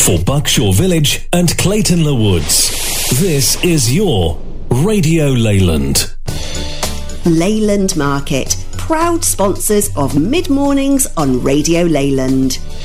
for Buckshaw Village and Clayton Le Woods. This is your Radio Leyland. Leyland Market, proud sponsors of Mid Mornings on Radio Leyland.